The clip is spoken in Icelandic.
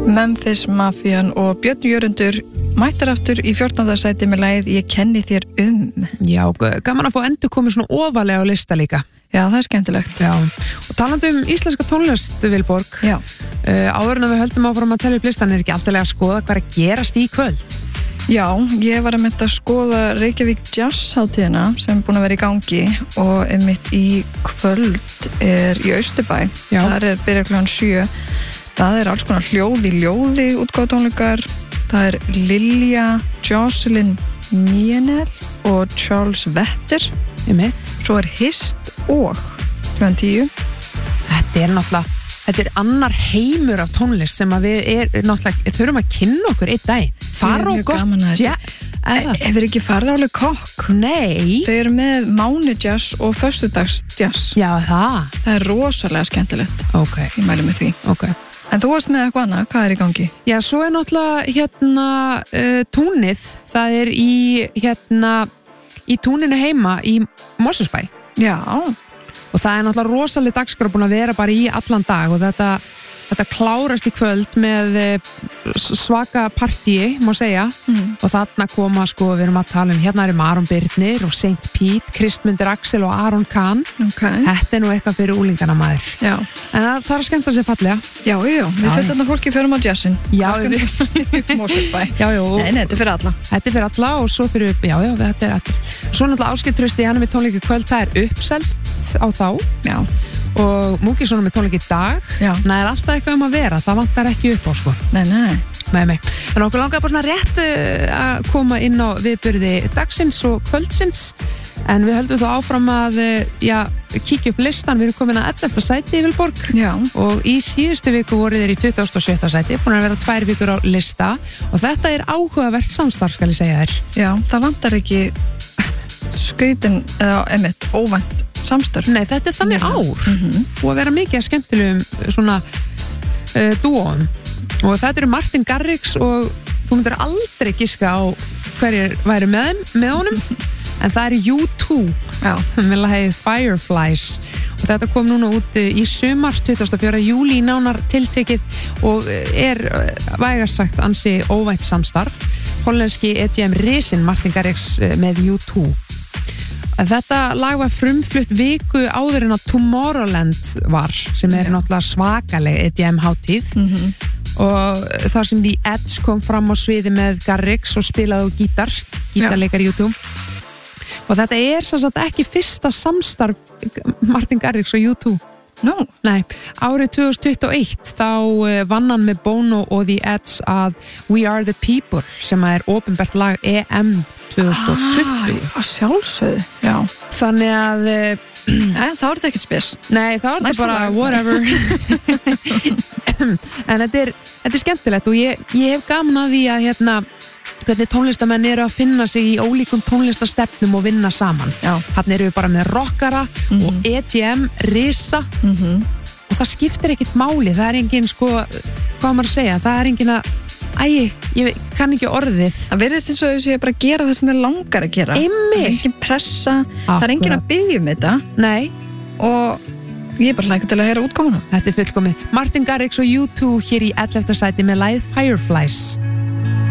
Memphis Mafian og Björn Jörundur mættar aftur í 14. sæti með lagið Ég kenni þér Já, gaman að fá endur komið svona ofalega á lista líka. Já, það skemmtilegt. Já, og talandi íslenska tónlist, Vilborg. Já. Áður en við höldum áfram að telja upp listan ekki alltaf að skoða hvað að gerast í kvöld. Já, ég var að skoða Reykjavík Jazz hátíðina sem er búin að vera í gangi og einmitt í kvöld er í Austurbæ. Já. Þar byrja klukkan 7. Það er alls konar hljóð í ljóði útgáfutónleikar. Það er Lilja, Jocelyn Mienel og Charles Vetter. Einmitt. Svo er Hist og klukkan 10. Þetta er annar heimur af tónlist sem að við náttúrulega þurfum að kynna okkur einn dag. Fara og gott. Hefur ekki farið álega kokk? Nei. Þau eru með mánudjazz og föstudagsjazz. Já, það. Það er rosalega skemmtilegt. Ok. Ég mæli með því. Ok. En þú varst með eitthvað annað, hvað er í gangi? Já, svo er náttúrulega túnið, það er í túninu heima í Mosfellsbæ. Já. Og það er náttúrulega rosalega dagskrá búin að vera bara í allan dag og þetta klárast í kvöld með svaka partíi, má segja. Og þarna koma, við erum að tala hérna erum Aron Birnir og Saint Pete, Kristmundur Axel og Aron Kahn. Okay. Þetta er nú eitthvað fyrir úlingana maður. Já. En það er skemmt að sé fallega. Já, við fylgum fólki fyrir á jazzin. Já, Mosfellsbæ. Já. Nei, þetta er fyrir alla. Þetta er fyrir alla og svo fyrir þetta er allir. Svo náttúrulega Ásgeir Trausti, hann er með tónleiki kvöld, það er uppselt á þá. Já. Og Múkisson með tónleiki í dag. Já. Það er alltaf eitthvað að vera, það vantar ekki upp á Nei. En okkur langar bara svona rétt að koma inn á viðburði dagsins og kvöldsins en við höldum þá áfram að kíkja upp listan, við erum komin að 11. sæti í Vilborg. Já. Og í síðustu viku voru þeir í 27. sæti, búin að vera 2 vikur á lista og þetta er áhugavert samstarf skal ég segja þér. Já, það vantar ekki skrítin einmitt óvænt samstarf. Nei, þetta er þannig ár og að vera mikið skemmtilegum svona dúóum og þetta eru Martin Garrix og þú myndir aldrei giska á hverjir væri með honum en það er U2 með lagið Fireflies og þetta kom núna út í sumar 24. júlí nánar tiltekið og er vægast sagt ansi óvænt samstarf hollenski EDM risin Martin Garrix með U2. Þetta lag var frumflutt viku áður en að Tomorrowland var sem er náttúrulega svakaleg EDM hátíð og þar sem The Edge kom fram á sviði með Garrix og spilaði á gítarleikar U2 og þetta er sem sagt ekki fyrsta samstarf Martin Garrix og U2. Nei, árið 2021 þá vann hann með Bono og The Edge að We Are The People sem er opinbert lag EM 2020. Að sjálfsögðu, já. Þannig að þá er þetta ekkert spes. Nei, þá er þetta bara whatever. En þetta er skemmtilegt og ég hef gaman að því að hvernig tónlistamenn eru að finna sig í ólíkum tónlistastefnum og vinna saman. Þarna eru við bara með rockara og EDM, risa og það skiptir ekkert máli, það er engin hvað maður að segja, það er engin að ég kann ekki orðið. Það verðist eins og þess að ég bara gera það sem ég langar að gera. Það er engin pressa, það er engin að biðja þetta. Nei. Og ég er bara hlægt til að heyra útgáfuna. Þetta er fullkomið. Martin Garrix og U2 hér í 11. sæti með lagið Fireflies.